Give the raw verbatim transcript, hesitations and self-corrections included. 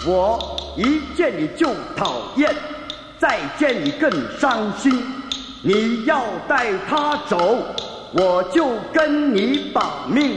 我一见你就讨厌，再见你更伤心。你要带他走，我就跟你保命。